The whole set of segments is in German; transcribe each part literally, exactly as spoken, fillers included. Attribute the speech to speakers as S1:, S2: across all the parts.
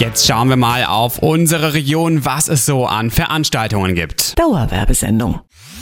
S1: Jetzt schauen wir mal auf unsere Region, was es so an Veranstaltungen gibt.
S2: Dauerwerbesendung.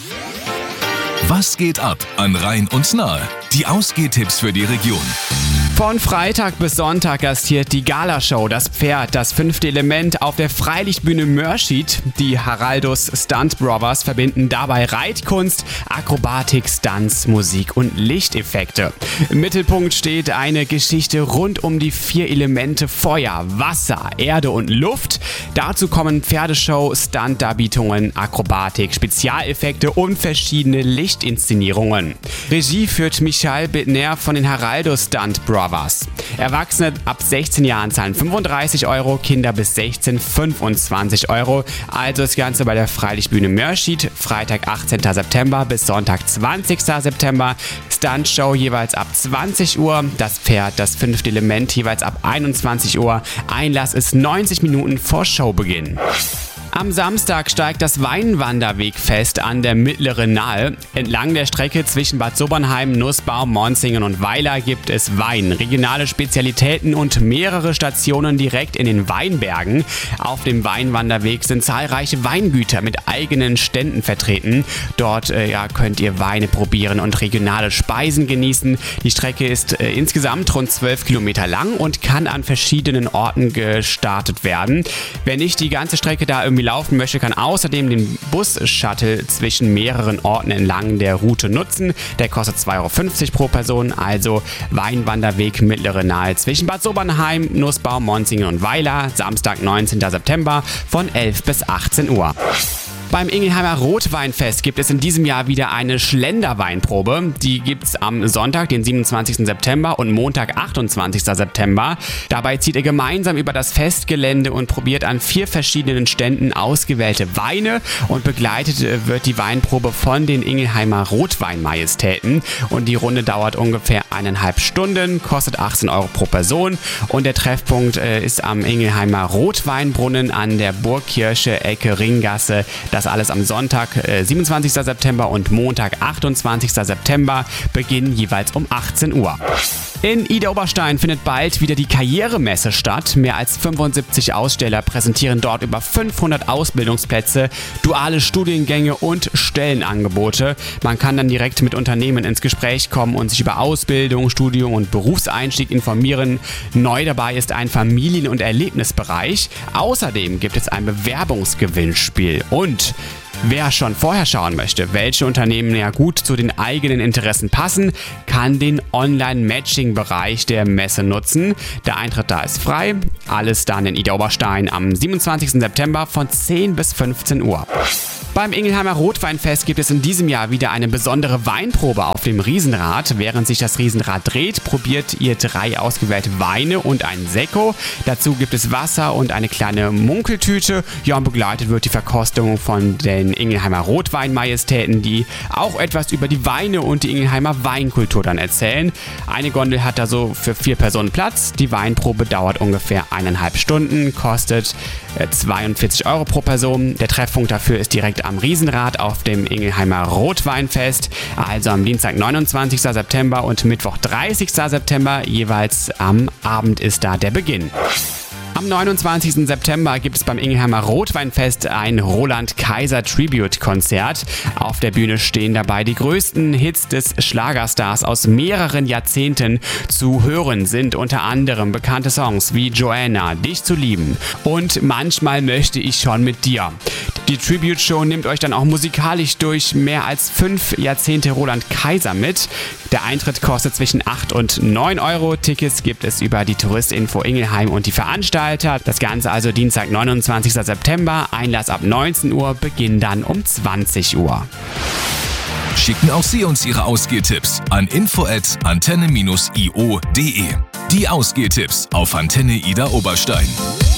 S3: Was geht ab an Rhein und Nahe? Die Ausgehtipps für die Region.
S1: Von Freitag bis Sonntag gastiert die Galashow Das Pferd, das fünfte Element auf der Freilichtbühne Mörschied. Die Haraldus Stunt Brothers verbinden dabei Reitkunst, Akrobatik, Stunts, Musik und Lichteffekte. Im Mittelpunkt steht eine Geschichte rund um die vier Elemente Feuer, Wasser, Erde und Luft. Dazu kommen Pferdeshow, Stunt-Darbietungen, Akrobatik, Spezialeffekte und verschiedene Lichtinszenierungen. Regie führt Michael Bittner von den Haraldus Stunt Brothers. Erwachsene ab sechzehn Jahren zahlen fünfunddreißig Euro, Kinder bis sechzehn fünfundzwanzig Euro. Also das Ganze bei der Freilichtbühne Mörschied, Freitag achtzehnten September bis Sonntag zwanzigsten September. Stuntshow jeweils ab zwanzig Uhr, das Pferd, das fünfte Element jeweils ab einundzwanzig Uhr. Einlass ist neunzig Minuten vor Showbeginn. Am Samstag steigt das Weinwanderwegfest an der Mittleren Nahe. Entlang der Strecke zwischen Bad Sobernheim, Nussbaum, Monzingen und Weiler gibt es Wein, regionale Spezialitäten und mehrere Stationen direkt in den Weinbergen. Auf dem Weinwanderweg sind zahlreiche Weingüter mit eigenen Ständen vertreten. Dort äh, ja, könnt ihr Weine probieren und regionale Speisen genießen. Die Strecke ist äh, insgesamt rund zwölf Kilometer lang und kann an verschiedenen Orten gestartet werden. Wer nicht die ganze Strecke da irgendwie laufen möchte, kann außerdem den Bus-Shuttle zwischen mehreren Orten entlang der Route nutzen. Der kostet zwei Euro fünfzig pro Person, also Weinwanderweg Mittlere Nahe zwischen Bad Sobernheim, Nussbaum, Monzingen und Weiler, Samstag neunzehnten September von elf bis achtzehn Uhr. Beim Ingelheimer Rotweinfest gibt es in diesem Jahr wieder eine Schlenderweinprobe. Die gibt es am Sonntag, den siebenundzwanzigsten September und Montag, achtundzwanzigsten September. Dabei zieht ihr gemeinsam über das Festgelände und probiert an vier verschiedenen Ständen ausgewählte Weine und begleitet wird die Weinprobe von den Ingelheimer Rotweinmajestäten. Und die Runde dauert ungefähr eineinhalb Stunden, kostet achtzehn Euro pro Person und der Treffpunkt äh, ist am Ingelheimer Rotweinbrunnen an der Burgkirche, Ecke Ringgasse. Das alles am Sonntag, äh, siebenundzwanzigsten September und Montag, achtundzwanzigsten September, beginnen jeweils um achtzehn Uhr. In Idar-Oberstein findet bald wieder die Karrieremesse statt. Mehr als fünfundsiebzig Aussteller präsentieren dort über fünfhundert Ausbildungsplätze, duale Studiengänge und Stellenangebote. Man kann dann direkt mit Unternehmen ins Gespräch kommen und sich über Ausbildung, Studium und Berufseinstieg informieren. Neu dabei ist ein Familien- und Erlebnisbereich. Außerdem gibt es ein Bewerbungsgewinnspiel. Und wer schon vorher schauen möchte, welche Unternehmen ja gut zu den eigenen Interessen passen, kann den Online-Matching-Bereich der Messe nutzen. Der Eintritt da ist frei. Alles dann in Idar-Oberstein am siebenundzwanzigsten September von zehn bis fünfzehn Uhr. Beim Ingelheimer Rotweinfest gibt es in diesem Jahr wieder eine besondere Weinprobe auf dem Riesenrad. Während sich das Riesenrad dreht, probiert ihr drei ausgewählte Weine und ein Sekko. Dazu gibt es Wasser und eine kleine Munkeltüte. Ja, und begleitet wird die Verkostung von den Ingelheimer Rotweinmajestäten, die auch etwas über die Weine und die Ingelheimer Weinkultur dann erzählen. Eine Gondel hat da so für vier Personen Platz. Die Weinprobe dauert ungefähr eineinhalb Stunden, kostet zweiundvierzig Euro pro Person. Der Treffpunkt dafür ist direkt am Riesenrad auf dem Ingelheimer Rotweinfest, also am Dienstag neunundzwanzigsten September und Mittwoch dreißigsten September, jeweils am Abend ist da der Beginn. Am neunundzwanzigsten September gibt es beim Ingelheimer Rotweinfest ein Roland Kaiser Tribute-Konzert. Auf der Bühne stehen dabei die größten Hits des Schlagerstars aus mehreren Jahrzehnten. Zu hören sind unter anderem bekannte Songs wie Joanna, Dich zu lieben und Manchmal möchte ich schon mit dir. Die Tribute-Show nimmt euch dann auch musikalisch durch mehr als fünf Jahrzehnte Roland Kaiser mit. Der Eintritt kostet zwischen acht und neun Euro. Tickets gibt es über die Touristinfo Ingelheim und die Veranstalter. Das Ganze also Dienstag, neunundzwanzigsten September. Einlass ab neunzehn Uhr, Beginn dann um zwanzig Uhr.
S3: Schicken auch Sie uns Ihre Ausgehtipps an info at antenne dash i o punkt de. Die Ausgehtipps auf Antenne Idar-Oberstein.